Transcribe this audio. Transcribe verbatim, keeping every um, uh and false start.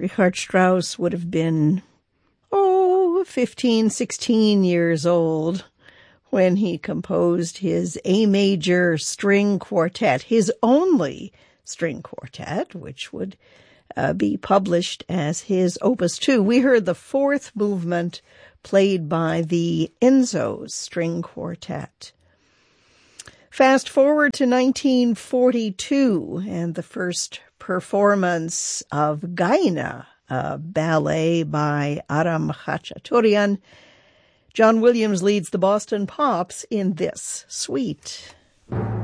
Richard Strauss would have been, oh, fifteen, sixteen years old when he composed his A major string quartet, his only string quartet, which would uh, be published as his Opus two. We heard the fourth movement played by the Enzo's string quartet. Fast forward to nineteen forty-two and the first performance of Gaina, a ballet by Aram Khachaturian. John Williams leads the Boston Pops in this suite.